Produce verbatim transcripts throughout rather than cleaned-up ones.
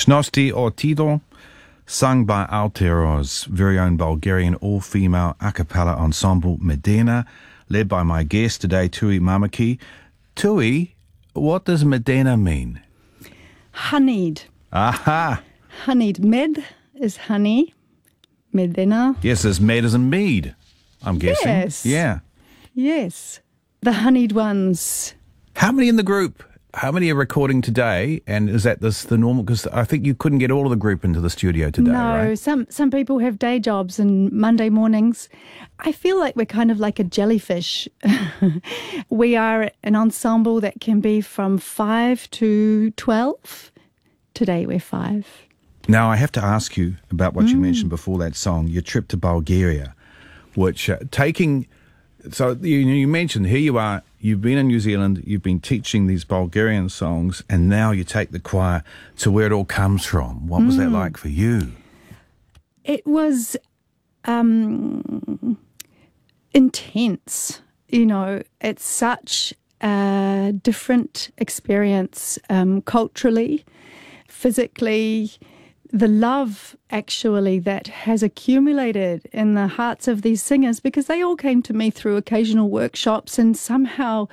Shnosti Ortido, sung by Aotearoa's very own Bulgarian all-female a cappella ensemble Medena, led by my guest today, Tui Mamaki. Tui, what does Medena mean? Honeyed. Aha! Honeyed. Med is honey. Medena. Yes, there's med as in mead, I'm guessing. Yes. Yeah. Yes. The honeyed ones. How many in the group? How many are recording today? And is that this the normal? Because I think you couldn't get all of the group into the studio today, no, right? some some people have day jobs and Monday mornings. I feel like we're kind of like a jellyfish. We are an ensemble that can be from five to twelve. Today we're five. Now, I have to ask you about what mm. you mentioned before that song, your trip to Bulgaria, which uh, taking... So you, you mentioned, here you are, you've been in New Zealand, you've been teaching these Bulgarian songs, and now you take the choir to where it all comes from. What was mm. that like for you? It was um, intense. You know, it's such a different experience um, culturally, physically. The love, actually, that has accumulated in the hearts of these singers, because they all came to me through occasional workshops and somehow,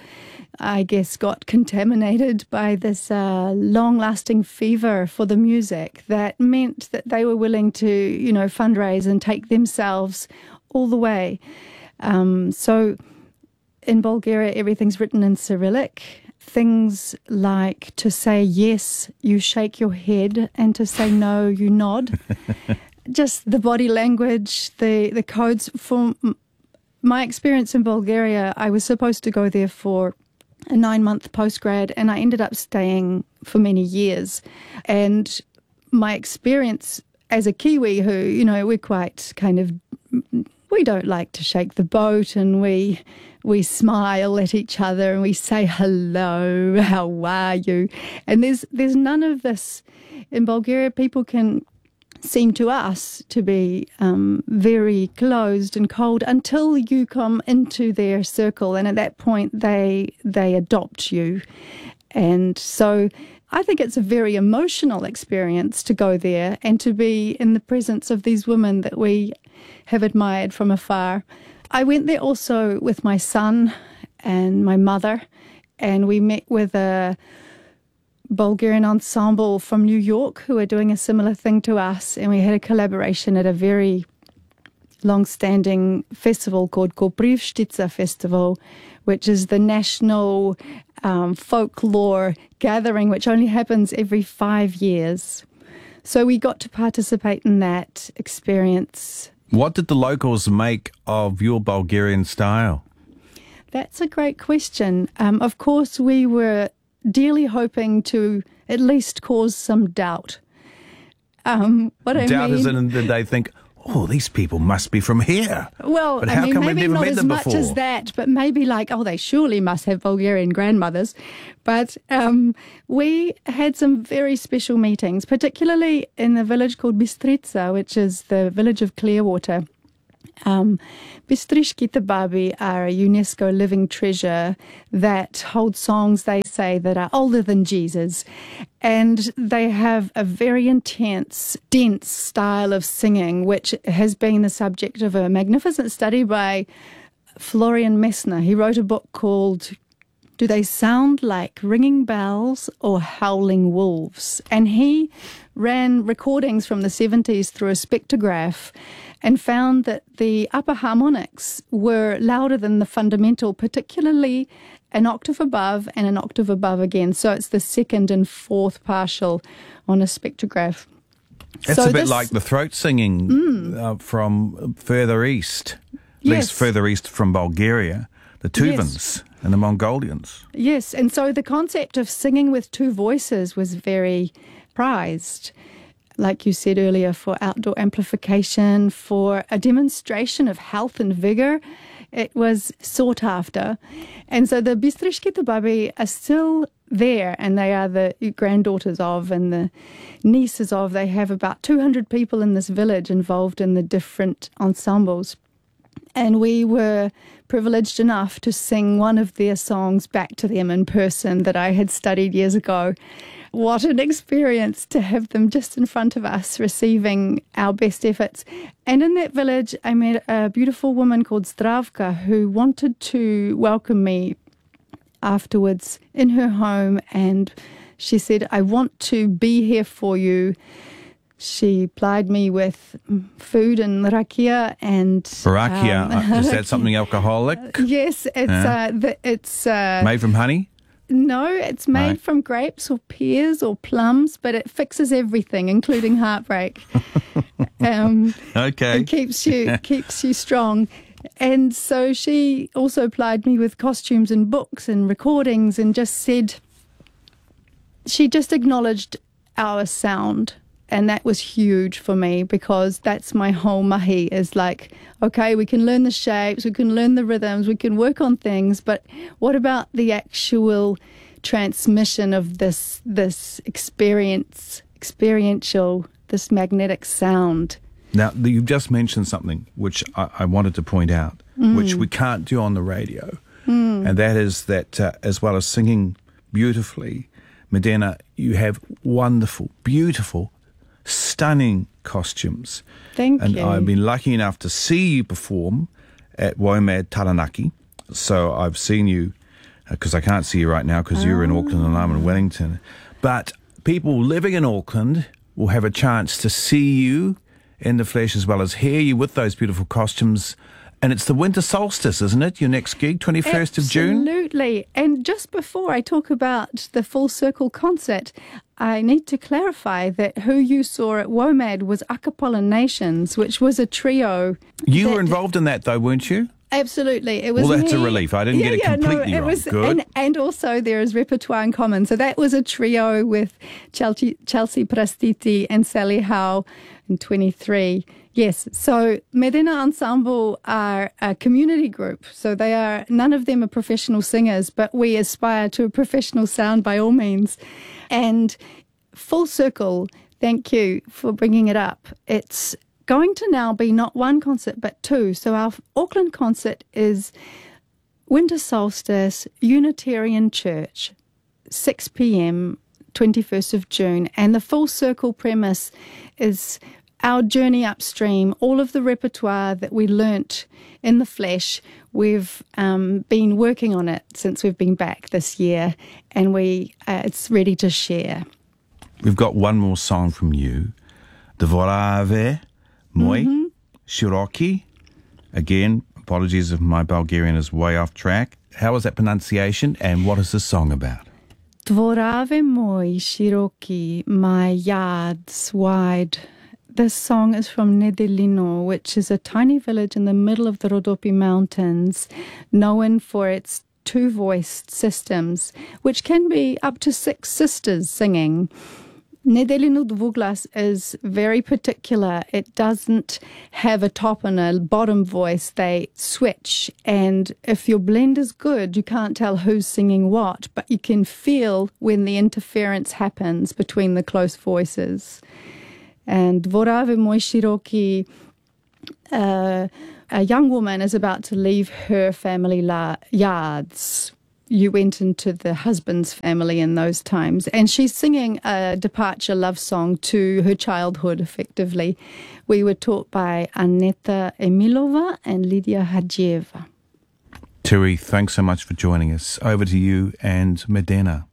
I guess, got contaminated by this uh, long-lasting fever for the music that meant that they were willing to, you know, fundraise and take themselves all the way. Um, so in Bulgaria, everything's written in Cyrillic. Things like to say yes, you shake your head, and to say no, you nod. Just the body language, the, the codes. For my experience in Bulgaria, I was supposed to go there for a nine-month postgrad, and I ended up staying for many years. And my experience as a Kiwi who, you know, we're quite kind of... We don't like to shake the boat, and we we smile at each other and we say hello, how are you? And there's there's none of this in Bulgaria. People can seem to us to be um, very closed and cold until you come into their circle, and at that point they they adopt you. And so I think it's a very emotional experience to go there and to be in the presence of these women that we have admired from afar. I went there also with my son and my mother, and we met with a Bulgarian ensemble from New York who are doing a similar thing to us, and we had a collaboration at a very long-standing festival called Koprivshtica Festival, which is the national um, folklore gathering, which only happens every five years. So we got to participate in that experience. What did the locals make of your Bulgarian style? That's a great question. Um, of course, we were dearly hoping to at least cause some doubt. Um, what I doubt mean, is in that they think, oh, these people must be from here. Well, but I how mean, come maybe we've never not met as them much before? as that, but maybe like, oh, they surely must have Bulgarian grandmothers. But um, we had some very special meetings, particularly in the village called Bistrica, which is the village of Clearwater. Um, Bistriškite babi are a UNESCO living treasure that hold songs, they say, that are older than Jesus. And they have a very intense, dense style of singing, which has been the subject of a magnificent study by Florian Messner. He wrote a book called Do They Sound Like Ringing Bells or Howling Wolves? And he ran recordings from the seventies through a spectrograph and found that the upper harmonics were louder than the fundamental, particularly an octave above and an octave above again. So it's the second and fourth partial on a spectrograph. It's so a bit this, like the throat singing mm, uh, from further east, at yes. least further east from Bulgaria, the Tuvans yes. and the Mongolians. Yes, and so the concept of singing with two voices was very prized. Like you said earlier, for outdoor amplification, for a demonstration of health and vigour. It was sought after. And so the Bistriškite babi are still there, and they are the granddaughters of and the nieces of. They have about two hundred people in this village involved in the different ensembles. And we were privileged enough to sing one of their songs back to them in person that I had studied years ago. what an experience to have them just in front of us receiving our best efforts. And in that village, I met a beautiful woman called Zdravka who wanted to welcome me afterwards in her home, and she said, I want to be here for you. She plied me with food and rakia and Rakia, um, uh, is that something alcoholic? Yes, it's Yeah. uh, the, it's uh, Made from honey? no, it's made Right. from grapes or pears or plums, but it fixes everything, including heartbreak. um, Okay. It keeps you keeps you strong. And so she also plied me with costumes and books and recordings, and just said, she just acknowledged our sound. And that was huge for me, because that's my whole mahi, is like, okay, we can learn the shapes, we can learn the rhythms, we can work on things, but what about the actual transmission of this this experience, experiential, this magnetic sound? Now, you've just mentioned something which I, I wanted to point out, mm. which we can't do on the radio, mm. and that is that uh, as well as singing beautifully, Medena, you have wonderful, beautiful, stunning costumes. Thank and you. And I've been lucky enough to see you perform at WOMAD Taranaki. So I've seen you, because uh, I can't see you right now because oh. you're in Auckland and I'm in Wellington. But people living in Auckland will have a chance to see you in the flesh as well as hear you with those beautiful costumes. And it's the winter solstice, isn't it? Your next gig, twenty-first of June? Absolutely. And just before I talk about the Full Circle concert, I need to clarify that who you saw at WOMAD was Acapella Nations, which was a trio. You that, were involved in that though, weren't you? Absolutely. It was well, that's me. a relief. I didn't yeah, get it yeah, completely no, it wrong. Was, Good. And, and also there is repertoire in common. So that was a trio with Chelsea, Chelsea Prastiti and Sally Howe in twenty-three. Yes, so Medena Ensemble are a community group. So they are, none of them are professional singers, but we aspire to a professional sound by all means. And Full Circle, thank you for bringing it up. It's going to now be not one concert, but two. So our Auckland concert is Winter Solstice, Unitarian Church, six p.m, twenty-first of June. And the Full Circle premise is our journey upstream, all of the repertoire that we learnt in the flesh. We've um, been working on it since we've been back this year, and we uh, it's ready to share. We've got one more song from you, Dvorave Moi mm-hmm. Shiroki. Again, apologies if my Bulgarian is way off track. How is that pronunciation, and what is the song about? Dvorave Moi Shiroki, my yards wide. This song is from Nedelino, which is a tiny village in the middle of the Rodopi Mountains, known for its two-voiced systems, which can be up to six sisters singing. Nedelino Dvuglas is very particular. It doesn't have a top and a bottom voice. They switch, and if your blend is good, you can't tell who's singing what, but you can feel when the interference happens between the close voices. And Dvorave Moi Shiroki, uh, a young woman is about to leave her family la- yards. You went into the husband's family in those times. And she's singing a departure love song to her childhood, effectively. We were taught by Aneta Emilova and Lydia Hadzieva. Turi, thanks so much for joining us. Over to you and Medena.